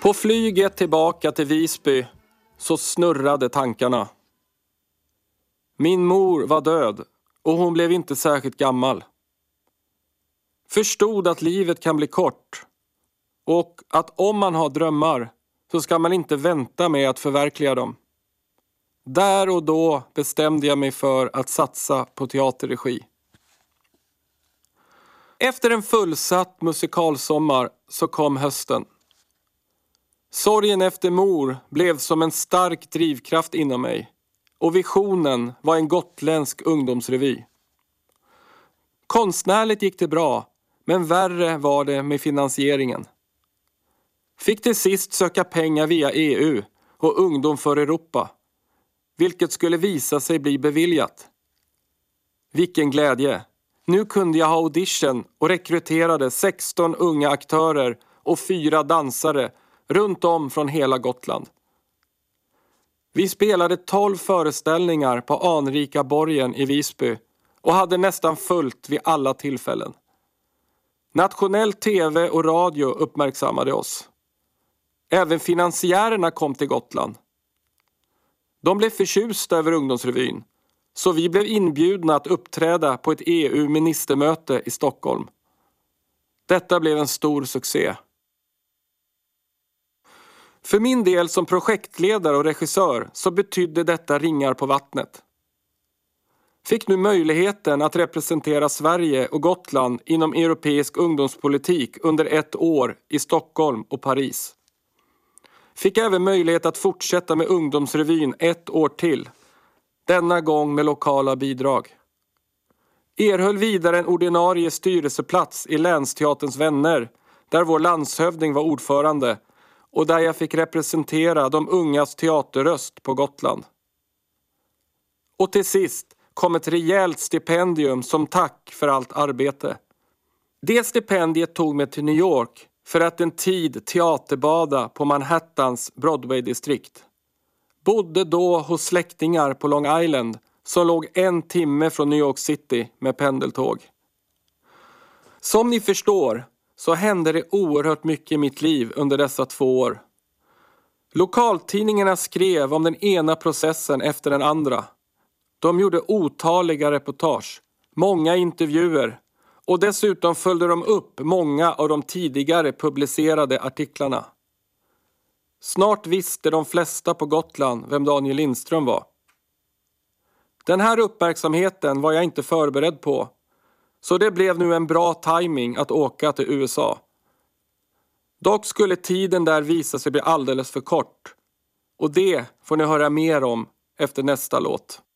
På flyget tillbaka till Visby så snurrade tankarna. Min mor var död och hon blev inte särskilt gammal. Förstod att livet kan bli kort och att om man har drömmar så ska man inte vänta med att förverkliga dem. Där och då bestämde jag mig för att satsa på teaterregi. Efter en fullsatt musikalsommar så kom hösten. Sorgen efter mor blev som en stark drivkraft inom mig och visionen var en gotländsk ungdomsrevy. Konstnärligt gick det bra, men värre var det med finansieringen. Fick till sist söka pengar via EU och Ungdom för Europa, vilket skulle visa sig bli beviljat. Vilken glädje! Nu kunde jag ha audition och rekryterade 16 unga aktörer och 4 dansare runt om från hela Gotland. Vi spelade 12 föreställningar på anrika borgen i Visby och hade nästan fullt vid alla tillfällen. Nationell tv och radio uppmärksammade oss. Även finansiärerna kom till Gotland. De blev förtjusta över ungdomsrevyn, så vi blev inbjudna att uppträda på ett EU-ministermöte i Stockholm. Detta blev en stor succé. För min del som projektledare och regissör så betydde detta ringar på vattnet. Fick nu möjligheten att representera Sverige och Gotland inom europeisk ungdomspolitik under 1 år i Stockholm och Paris. Fick även möjlighet att fortsätta med ungdomsrevyn 1 år till. Denna gång med lokala bidrag. Erhöll vidare en ordinarie styrelseplats i Länsteaterns vänner, där vår landshövding var ordförande och där jag fick representera de ungas teaterröst på Gotland. Och till sist kom ett rejält stipendium som tack för allt arbete. Det stipendiet tog mig till New York för att en tid teaterbada på Manhattans Broadway-distrikt. Bodde då hos släktingar på Long Island som låg 1 timme från New York City med pendeltåg. Som ni förstår så hände det oerhört mycket i mitt liv under dessa 2 år. Lokaltidningarna skrev om den ena processen efter den andra. De gjorde otaliga reportage, många intervjuer och dessutom följde de upp många av de tidigare publicerade artiklarna. Snart visste de flesta på Gotland vem Daniel Lindström var. Den här uppmärksamheten var jag inte förberedd på, så det blev nu en bra timing att åka till USA. Dock skulle tiden där visa sig bli alldeles för kort, och det får ni höra mer om efter nästa låt.